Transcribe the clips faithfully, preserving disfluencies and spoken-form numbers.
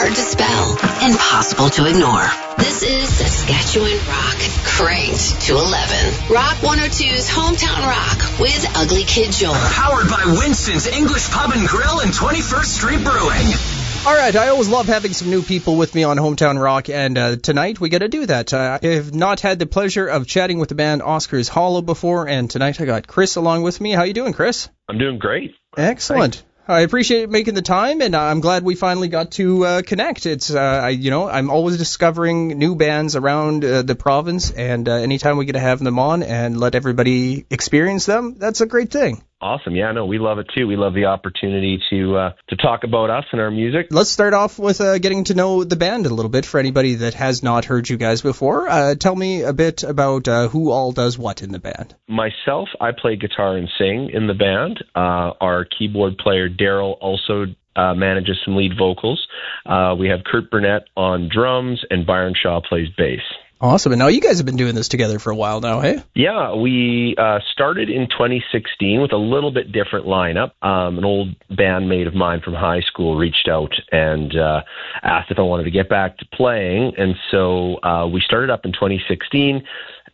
Hard to spell, impossible to ignore. This is Saskatchewan Rock, cranked to eleven. Rock one oh two's Hometown Rock with Ugly Kid Joel. Powered by Winston's English Pub and Grill and twenty-first Street Brewing. All right, I always love having some new people with me on Hometown Rock, and uh, tonight we got to do that. Uh, I have not had the pleasure of chatting with the band Oscars Hollow before, and tonight I got Chris along with me. How you doing, Chris? I'm doing great. Excellent. Thanks. I appreciate making the time, and I'm glad we finally got to uh, connect. It's, uh, I, you know, I'm always discovering new bands around uh, the province, and uh, anytime we get to have them on and let everybody experience them, that's a great thing. Awesome. Yeah, no, we love it too. We love the opportunity to uh, to talk about us and our music. Let's start off with uh, getting to know the band a little bit for anybody that has not heard you guys before. Uh, tell me a bit about uh, who all does what in the band. Myself, I play guitar and sing in the band. Uh, our keyboard player, Daryl, also uh, manages some lead vocals. Uh, we have Kurt Burnett on drums, and Byron Shaw plays bass. Awesome. And now you guys have been doing this together for a while now, hey? Yeah, we uh, started in twenty sixteen with a little bit different lineup. Um, an old bandmate of mine from high school reached out and uh, asked if I wanted to get back to playing. And so uh, we started up in twenty sixteen.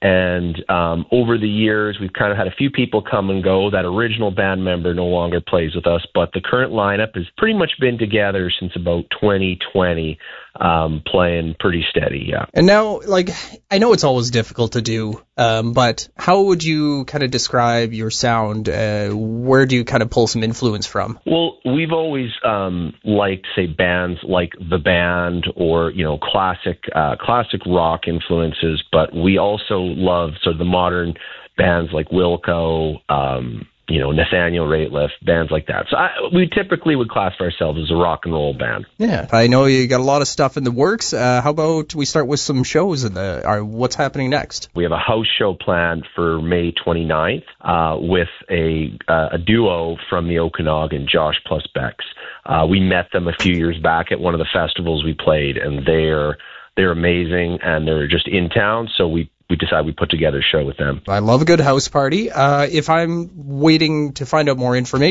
And um, over the years, we've kind of had a few people come and go. That original band member no longer plays with us, but the current lineup has pretty much been together since about twenty twenty, um, playing pretty steady, yeah. And now, like, I know it's always difficult to do, um, but how would you kind of describe your sound? Uh, where do you kind of pull some influence from? Well, we've always um, liked, say, bands like The Band or, you know, classic uh, classic rock influences, but we also love sort of the modern bands like Wilco, um, you know, Nathaniel Rateliff, bands like that. So I, we typically would classify ourselves as a rock and roll band. Yeah, I know you got a lot of stuff in the works. Uh, how about we start with some shows in the? Or what's happening next? We have a house show planned for May twenty-ninth uh, with a uh, a duo from the Okanagan, Josh plus Bex. Uh, we met them a few years back at one of the festivals we played, and they're they're amazing, and they're just in town, so we. We decided we put together a show with them. I love a good house party. Uh, if I'm waiting to find out more information,